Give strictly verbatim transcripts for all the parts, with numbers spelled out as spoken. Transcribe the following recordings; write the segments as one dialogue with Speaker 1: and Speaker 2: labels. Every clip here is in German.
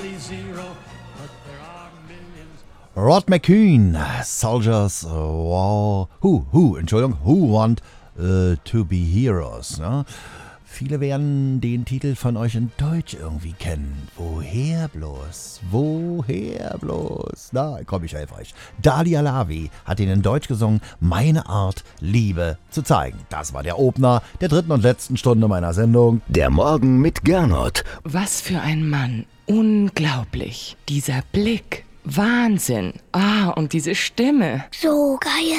Speaker 1: Rod McKuen, Soldiers, uh, wow, who, who, Entschuldigung, who want uh, to be heroes, ne? Viele werden den Titel von euch in Deutsch irgendwie kennen. Woher bloß? Woher bloß? Na, komm, ich helfe euch. Dali Alavi hat ihn in Deutsch gesungen, Meine Art, Liebe zu zeigen. Das war der Opener der dritten und letzten Stunde meiner Sendung.
Speaker 2: Der Morgen mit Gernot.
Speaker 3: Was für ein Mann. Unglaublich. Dieser Blick. Wahnsinn. Ah, und diese Stimme.
Speaker 4: So geil.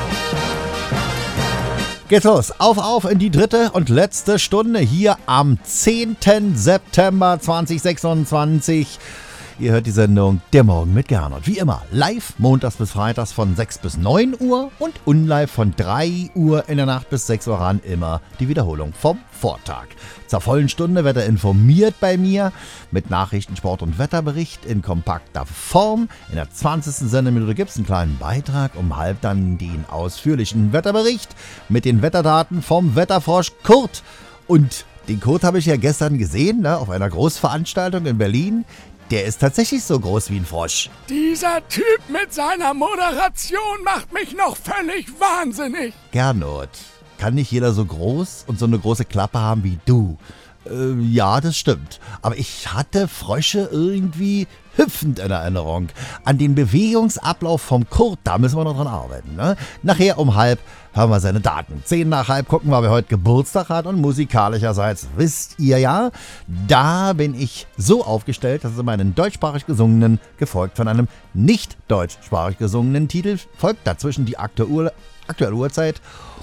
Speaker 1: Geht's los, auf, auf in die dritte und letzte Stunde hier am zehnten September zweitausendsechsundzwanzig. Ihr hört die Sendung Der Morgen mit Gernot. Wie immer, live montags bis freitags von sechs bis neun Uhr und unlive von drei Uhr in der Nacht bis sechs Uhr ran. Immer die Wiederholung vom Vortag. Zur vollen Stunde wird er informiert bei mir mit Nachrichten, Sport und Wetterbericht in kompakter Form. In der zwanzigsten Sendeminute gibt es einen kleinen Beitrag, um halb dann den ausführlichen Wetterbericht mit den Wetterdaten vom Wetterfrosch Kurt. Und den Kurt habe ich ja gestern gesehen, ne, auf einer Großveranstaltung in Berlin. Der ist tatsächlich so groß wie ein Frosch.
Speaker 5: Dieser Typ mit seiner Moderation macht mich noch völlig wahnsinnig.
Speaker 1: Gernot, kann nicht jeder so groß und so eine große Klappe haben wie du? Äh, ja, das stimmt. Aber ich hatte Frösche irgendwie hüpfend in Erinnerung. An den Bewegungsablauf vom Kurt, da müssen wir noch dran arbeiten. Ne? Nachher um halb hören wir seine Daten. Zehn nach halb gucken wir, wer heute Geburtstag hat. Und musikalischerseits wisst ihr ja, da bin ich so aufgestellt, dass es immer einen deutschsprachig gesungenen, gefolgt von einem nicht deutschsprachig gesungenen Titel folgt. Dazwischen die aktuelle, aktuelle Uhrzeit.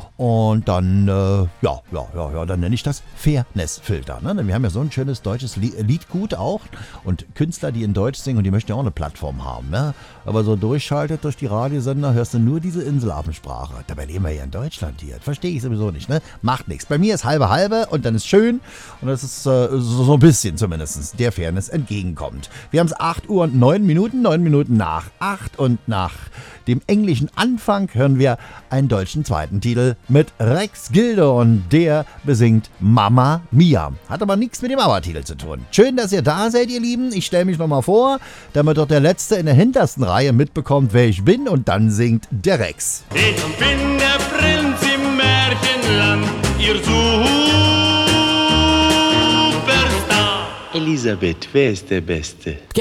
Speaker 1: Und dann, äh, ja, ja, ja, ja, dann nenne ich das Fairness-Filter. Ne? Denn wir haben ja so ein schönes deutsches Liedgut auch und Künstler, die in Deutsch singen und die möchten ja auch eine Plattform haben. Ne? Aber so durchschaltet durch die Radiosender hörst du nur diese Inselaffensprache. Dabei leben wir ja in Deutschland hier. Verstehe ich sowieso nicht, ne? Macht nichts. Bei mir ist halbe halbe und dann ist schön und das ist äh, so, so ein bisschen zumindest der Fairness entgegenkommt. Wir haben es acht Uhr und neun Minuten, neun Minuten nach acht und nach dem englischen Anfang hören wir einen deutschen zweiten Titel mit Rex Gilde und der besingt Mamma Mia. Hat aber nichts mit dem ABBA-Titel zu tun. Schön, dass ihr da seid, ihr Lieben. Ich stelle mich nochmal vor, damit doch der Letzte in der hintersten Reihe mitbekommt, wer ich bin und dann singt der Rex.
Speaker 6: Ich bin der Prinz im Märchenland, ihr Superstar.
Speaker 2: Elisabeth, wer ist der Beste?